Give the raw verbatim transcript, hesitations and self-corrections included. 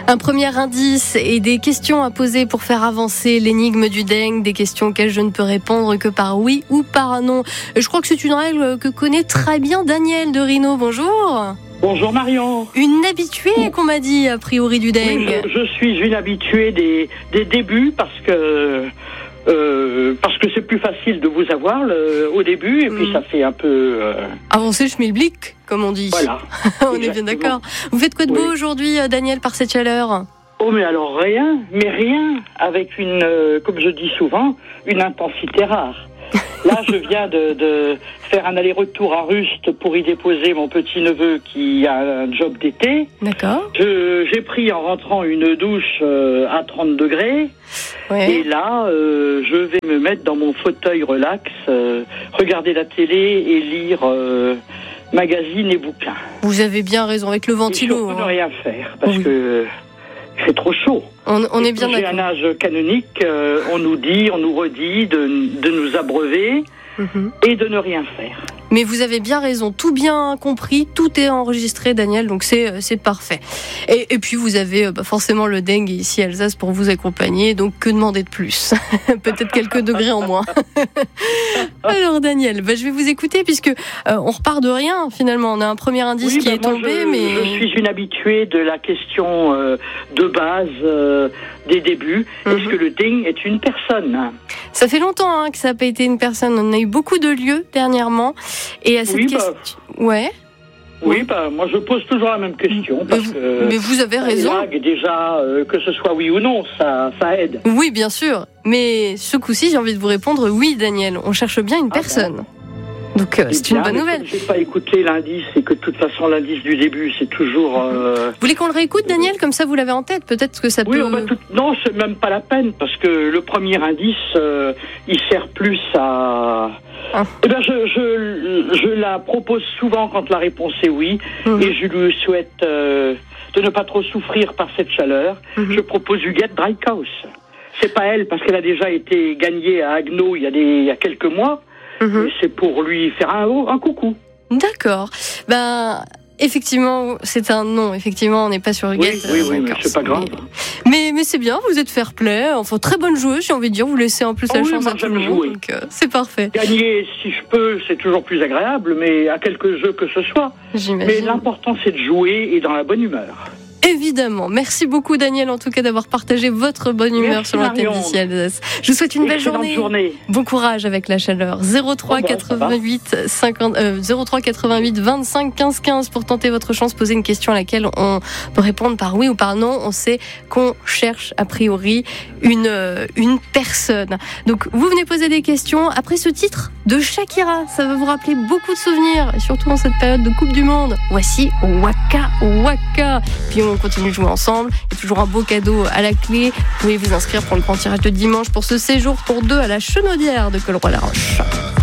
Un premier indice et des questions à poser pour faire avancer l'énigme du dengue, des questions auxquelles je ne peux répondre que par oui ou par non. Je crois que c'est une règle que connaît très bien Daniel de Rhino. Bonjour. Bonjour Marion. Une habituée qu'on m'a dit a priori du dengue. Oui, je, je suis une habituée des, des débuts parce que euh, parce que c'est plus facile de vous avoir le, au début et mmh. puis ça fait un peu euh... avancer le schmilblick comme on dit. Voilà. On est bien d'accord. Vous faites quoi de beau oui. aujourd'hui, Daniel, par cette chaleur? Oh mais alors rien, mais rien avec une, euh, comme je dis souvent, une intensité rare. Là, je viens de, de faire un aller-retour à Rust pour y déposer mon petit-neveu qui a un job d'été. D'accord. Je, j'ai pris en rentrant une douche euh, à trente degrés. Ouais. Et là, euh, je vais me mettre dans mon fauteuil relax, euh, regarder la télé et lire euh, magazines et bouquins. Vous avez bien raison, avec le ventilo. Et surtout hein. ne rien faire, parce oui. que c'est trop chaud. On, on est bien d'accord. J'ai un âge canonique, euh, on nous dit, on nous redit de, de nous abreuver mmh. et de ne rien faire. Mais vous avez bien raison, tout bien compris, tout est enregistré, Daniel, donc c'est, c'est parfait. Et, et puis vous avez bah, forcément le dengue ici à Alsace pour vous accompagner, donc que demander de plus? Peut-être quelques degrés en moins. Alors Daniel, bah, je vais vous écouter puisque euh, on repart de rien finalement. On a un premier indice oui, qui bah, est moi, tombé, je, mais je suis une habituée de la question euh, de base euh, des débuts. Mm-hmm. Est-ce que le dengue est une personne? Ça fait longtemps hein, que ça n'a pas été une personne. On a eu beaucoup de lieux dernièrement. Et à cette oui, question, bah, ouais. Oui, bah, moi je pose toujours la même question. Parce mais, vous, que mais vous avez raison. Vague, déjà, euh, que ce soit oui ou non, ça, ça aide. Oui, bien sûr. Mais ce coup-ci, j'ai envie de vous répondre oui, Daniel. On cherche bien une ah personne. Ben. Donc, euh, c'est bien, une bonne nouvelle. Je n'ai pas écouté l'indice et que de toute façon, l'indice du début, c'est toujours... Euh... Vous voulez qu'on le réécoute, Daniel? Comme ça, vous l'avez en tête. Peut-être que ça oui, peut... on va tout... Non, c'est même pas la peine, parce que le premier indice, euh, il sert plus à... Ah. Eh ben, je, je, je la propose souvent quand la réponse est oui, mmh. et je lui souhaite euh, de ne pas trop souffrir par cette chaleur. Mmh. Je propose Huguette Drykaus. C'est pas elle, parce qu'elle a déjà été gagnée à Agno il y a, des, il y a quelques mois. Mmh. Et c'est pour lui faire un, un coucou. D'accord. Ben, effectivement, c'est un non. Effectivement, on n'est pas sur Huguette. Oui, oui, oui, mais c'est pas grave. Mais, mais, mais c'est bien, vous êtes fair play. Enfin, très bonne joueuse, j'ai envie de dire. Vous laissez en plus oh la oui, chance moi, à tout le monde. Donc, euh, c'est parfait. Gagner, si je peux, c'est toujours plus agréable, mais à quelques jeux que ce soit. J'imagine. Mais l'important, c'est de jouer et dans la bonne humeur. Évidemment. Merci beaucoup, Daniel, en tout cas, d'avoir partagé votre bonne humeur Merci, sur l'antenne d'ici Alsace. Je vous souhaite une belle journée. journée. Bon courage avec la chaleur. zéro trois quatre-vingt-huit cinquante, euh, zéro trois quatre-vingt-huit vingt-cinq quinze quinze pour tenter votre chance, poser une question à laquelle on peut répondre par oui ou par non. On sait qu'on cherche a priori une, euh, une personne. Donc, vous venez poser des questions après ce titre de Shakira. Ça va vous rappeler beaucoup de souvenirs, et surtout en cette période de Coupe du Monde. Voici Waka Waka. Puis on continue de jouer ensemble. Il y a toujours un beau cadeau à la clé. Vous pouvez vous inscrire pour le grand tirage de dimanche pour ce séjour pour deux à la Chenaudière de Colroy-la-Roche.